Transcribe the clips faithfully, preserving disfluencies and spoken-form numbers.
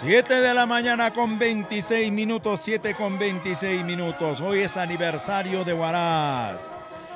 siete de la mañana con veintiséis minutos, siete con veintiséis minutos. Hoy es aniversario de Huaraz.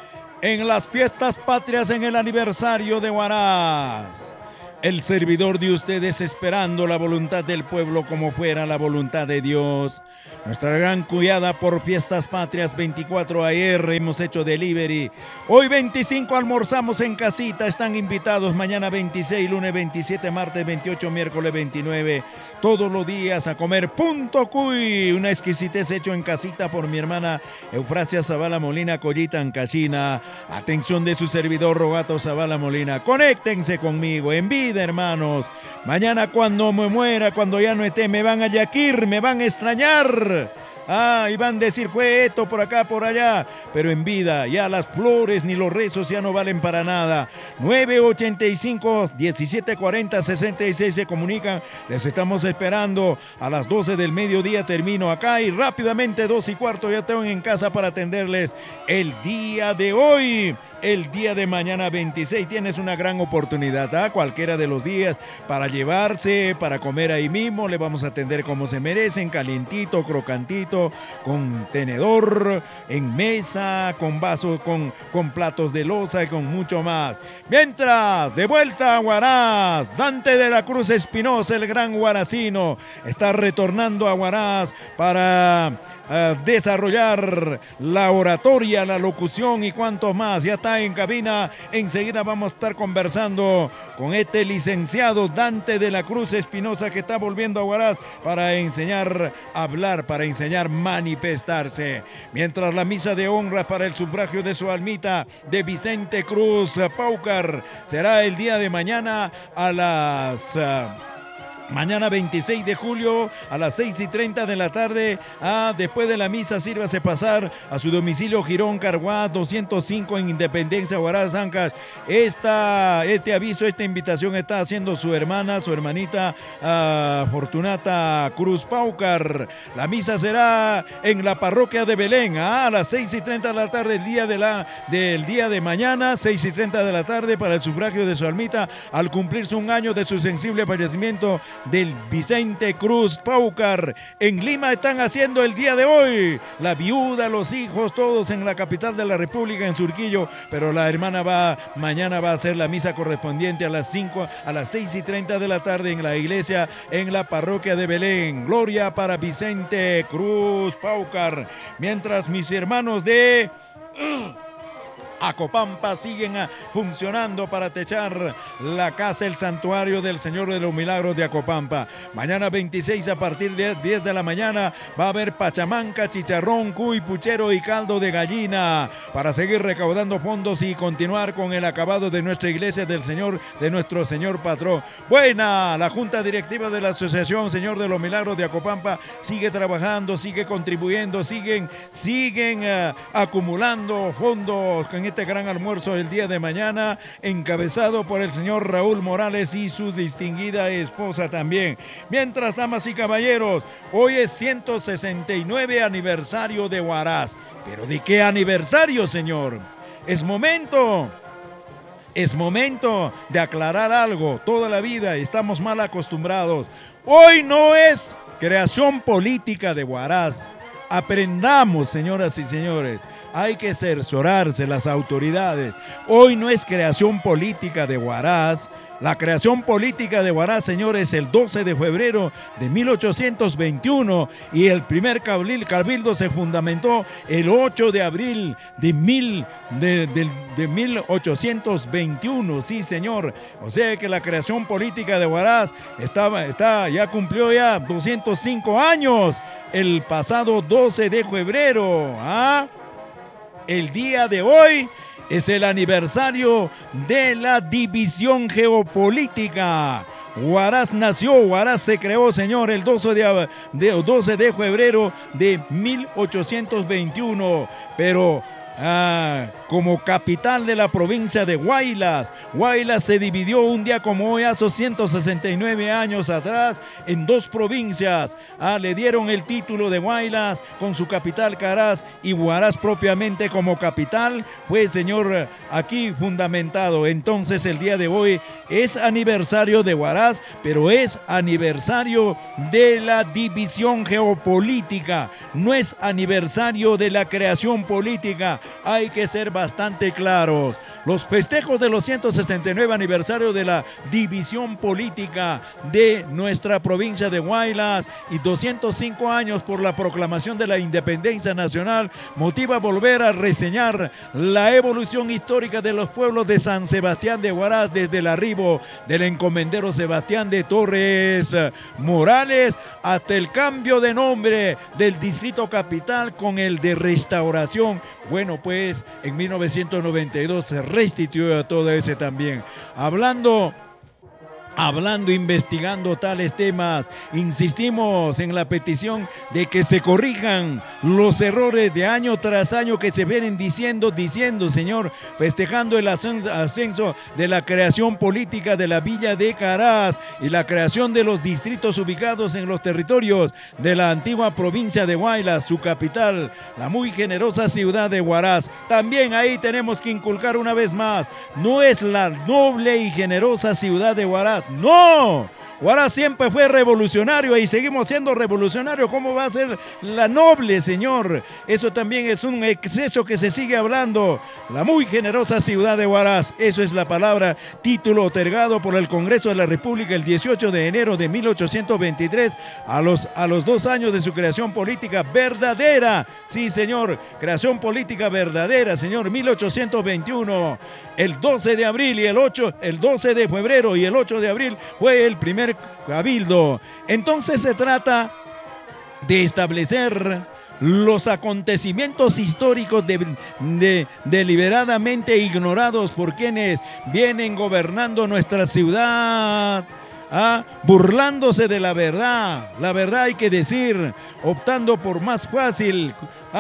En las fiestas patrias, en el aniversario de Huaraz, el servidor de ustedes esperando la voluntad del pueblo como fuera la voluntad de Dios. Nuestra gran cuidada por fiestas patrias veinticuatro A R, hemos hecho delivery. Hoy veinticinco almorzamos en casita, están invitados. Mañana veintiséis, lunes veintisiete, martes veintiocho, miércoles veintinueve. Todos los días a comer Punto Cuy, una exquisitez hecho en casita por mi hermana Eufrasia Zavala Molina, Collita en Cachina. Atención de su servidor Rogato Zavala Molina. Conéctense conmigo, en vida, hermanos. Mañana cuando me muera, cuando ya no esté, me van a yaquir, me van a extrañar. Ah, y van a decir, fue esto por acá, por allá. Pero en vida, ya las flores ni los rezos ya no valen para nada. nueve ochenta y cinco, diecisiete cuarenta, sesenta y seis se comunican. Les estamos esperando. A las doce del mediodía termino acá y rápidamente dos y cuarto ya tengo en casa para atenderles el día de hoy. El día de mañana veintiséis tienes una gran oportunidad, ¿ah? Cualquiera de los días para llevarse, para comer ahí mismo. Le vamos a atender como se merecen, calientito, crocantito, con tenedor, en mesa, con vasos, con, con platos de loza y con mucho más. Mientras, de vuelta a Huaraz, Dante de la Cruz Espinosa, el gran huaracino, está retornando a Huaraz para uh, desarrollar la oratoria, la locución y cuantos más. Ya está en cabina, enseguida vamos a estar conversando con este licenciado Dante de la Cruz Espinosa que está volviendo a Huaraz para enseñar a hablar, para enseñar a manifestarse. Mientras la misa de honra para el sufragio de su almita de Vicente Cruz Paucar será el día de mañana a las... Uh, Mañana veintiséis de julio a las seis y treinta de la tarde. Ah, después de la misa, sírvase pasar a su domicilio Girón Carguá doscientos cinco en Independencia, Huaraz, Ancash. Esta, este aviso, esta invitación está haciendo su hermana, su hermanita ah, Fortunata Cruz Paucar. La misa será en la parroquia de Belén, ah, a las seis y treinta de la tarde, el día de la, del día de mañana, seis y treinta de la tarde para el sufragio de su almita al cumplirse un año de su sensible fallecimiento del Vicente Cruz Paucar. En Lima están haciendo el día de hoy. La viuda, los hijos, todos en la capital de la República, en Surquillo. Pero la hermana va, mañana va a hacer la misa correspondiente a las cinco, a las seis y treinta de la tarde en la iglesia, en la parroquia de Belén. Gloria para Vicente Cruz Paucar. Mientras mis hermanos de... Acopampa siguen funcionando para techar la casa, el santuario del Señor de los Milagros de Acopampa. Mañana veintiséis a partir de diez de la mañana va a haber pachamanca, chicharrón, cuy, puchero y caldo de gallina para seguir recaudando fondos y continuar con el acabado de nuestra iglesia del Señor, de nuestro Señor Patrón. Buena, la Junta Directiva de la Asociación Señor de los Milagros de Acopampa sigue trabajando, sigue contribuyendo, siguen, siguen uh, acumulando fondos con este gran almuerzo el día de mañana, encabezado por el señor Raúl Morales y su distinguida esposa también. Mientras, damas y caballeros, hoy es ciento sesenta y nueve aniversario de Huaraz. ¿Pero de qué aniversario, señor? Es momento... Es momento de aclarar algo. Toda la vida estamos mal acostumbrados. Hoy no es creación política de Huaraz. Aprendamos, señoras y señores. Hay que cerciorarse las autoridades. Hoy no es creación política de Huaraz. La creación política de Huaraz, señores, el doce de febrero de mil ochocientos veintiuno y el primer cabildo se fundamentó el ocho de abril de, mil, de, de, de mil ochocientos veintiuno. Sí, señor. O sea que la creación política de Huaraz estaba, está, ya cumplió ya doscientos cinco años el pasado doce de febrero. ¿Ah? El día de hoy es el aniversario de la división geopolítica. Huaraz nació, Huaraz se creó, señor, el doce de, de, doce de febrero de mil ochocientos veintiuno. Pero Ah, como capital de la provincia de Huaylas. Huaylas se dividió un día como hoy, hace ciento sesenta y nueve años atrás, en dos provincias. Ah, le dieron el título de Huaylas con su capital Caraz y Huaraz propiamente como capital. Pues, señor, aquí fundamentado. Entonces, el día de hoy es aniversario de Huaraz, pero es aniversario de la división geopolítica. No es aniversario de la creación política. Hay que ser bastante claros. Los festejos de los ciento sesenta y nueve aniversario de la división política de nuestra provincia de Huaylas y doscientos cinco años por la proclamación de la independencia nacional motiva a volver a reseñar la evolución histórica de los pueblos de San Sebastián de Huaraz desde el arribo del encomendero Sebastián de Torres Morales hasta el cambio de nombre del distrito capital con el de Restauración. Bueno, pues en mil novecientos noventa y dos se restituyó a todo ese también. Hablando... Hablando, investigando tales temas, insistimos en la petición de que se corrijan los errores de año tras año que se vienen diciendo, diciendo, señor, festejando el ascenso de la creación política de la villa de Caraz y la creación de los distritos ubicados en los territorios de la antigua provincia de Huaylas, su capital, la muy generosa ciudad de Huaraz. También ahí tenemos que inculcar una vez más, no es la noble y generosa ciudad de Huaraz, ¡no! Huaraz siempre fue revolucionario y seguimos siendo revolucionarios. ¿Cómo va a ser la noble, señor? Eso también es un exceso que se sigue hablando. La muy generosa ciudad de Huaraz. Eso es la palabra, título otorgado por el Congreso de la República el dieciocho de enero de mil ochocientos veintitrés a los, a los dos años de su creación política verdadera. Sí, señor, creación política verdadera, señor, mil ochocientos veintiuno. El doce de abril y el ocho, el doce de febrero y el ocho de abril fue el primer cabildo. Entonces se trata de establecer los acontecimientos históricos de, de, deliberadamente ignorados por quienes vienen gobernando nuestra ciudad, ¿ah? burlándose de la verdad. La verdad hay que decir, optando por más fácil,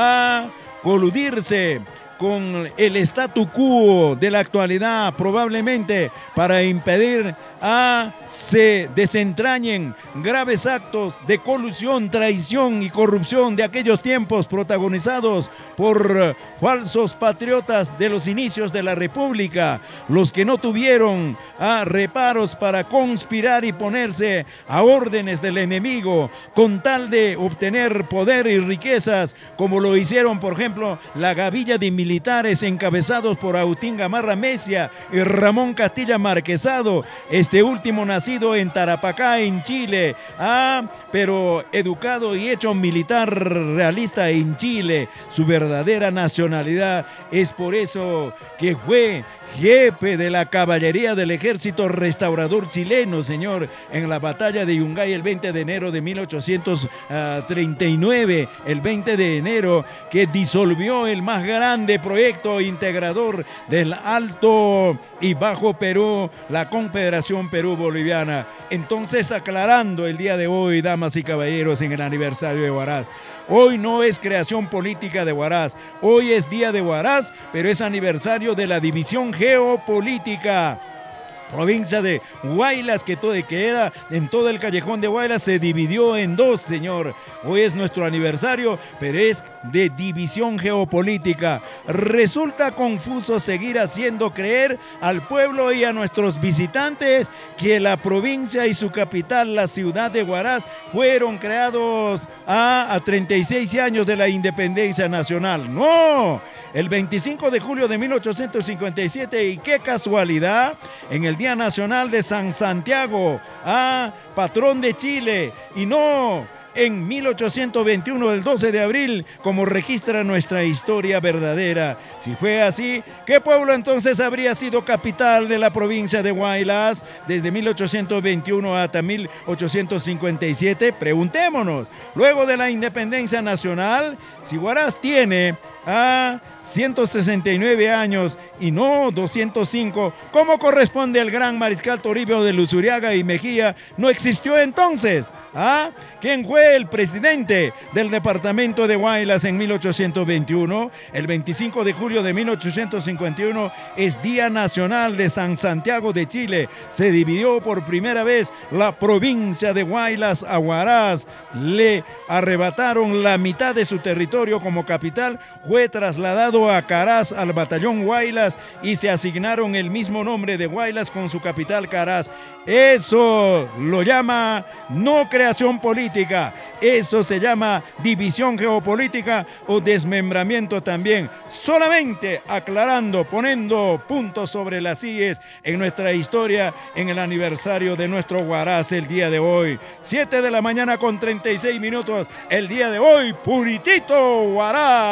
a coludirse con el statu quo de la actualidad, probablemente para impedir a se desentrañen graves actos de colusión, traición y corrupción de aquellos tiempos protagonizados por falsos patriotas de los inicios de la República, los que no tuvieron a reparos para conspirar y ponerse a órdenes del enemigo con tal de obtener poder y riquezas, como lo hicieron, por ejemplo, la gavilla de militares encabezados por Agustín Gamarra Mesia y Ramón Castilla Marquesado, este último nacido en Tarapacá, en Chile, ah, pero educado y hecho militar realista en Chile. Su verdadera nacionalidad es por eso que fue jefe de la caballería del ejército restaurador chileno, señor, en la batalla de Yungay el veinte de enero de mil ochocientos treinta y nueve, el veinte de enero, que disolvió el más grande proyecto integrador del Alto y Bajo Perú, la Confederación Perú-Boliviana. Entonces, aclarando el día de hoy, damas y caballeros, en el aniversario de Huaraz, hoy no es creación política de Huaraz, hoy es día de Huaraz, pero es aniversario de la división geopolítica. Provincia de Huaylas, que, todo, que era en todo el callejón de Huaylas, se dividió en dos, señor. Hoy es nuestro aniversario, pero es de división geopolítica. Resulta confuso seguir haciendo creer al pueblo y a nuestros visitantes que la provincia y su capital, la ciudad de Huaraz, fueron creados a, a treinta y seis años de la independencia nacional. ¡No! El veinticinco de julio de mil ochocientos cincuenta y siete, y qué casualidad, en el Día Nacional de San Santiago, ah, patrón de Chile, y no en mil ochocientos veintiuno, el doce de abril, como registra nuestra historia verdadera. Si fue así, ¿qué pueblo entonces habría sido capital de la provincia de Huaylas desde mil ochocientos veintiuno hasta mil ochocientos cincuenta y siete? Preguntémonos, luego de la independencia nacional, si Huaraz tiene a ciento sesenta y nueve años y no doscientos cinco, ¿cómo corresponde al gran mariscal Toribio de Luzuriaga y Mejía? ¿No existió entonces? ¿Ah? ¿Quién fue fue el presidente del departamento de Huaylas en mil ochocientos veintiuno. El veinticinco de julio de mil ochocientos cincuenta y uno es Día Nacional de San Santiago de Chile. Se dividió por primera vez la provincia de Huaylas a Huaraz. Le arrebataron la mitad de su territorio como capital. Fue trasladado a Caraz, al batallón Huaylas, y se asignaron el mismo nombre de Huaylas con su capital Caraz. Eso lo llama no creación política, eso se llama división geopolítica o desmembramiento también. Solamente aclarando, poniendo puntos sobre las íes en nuestra historia en el aniversario de nuestro Huaraz el día de hoy. siete de la mañana con treinta y seis minutos el día de hoy, puritito Huaraz.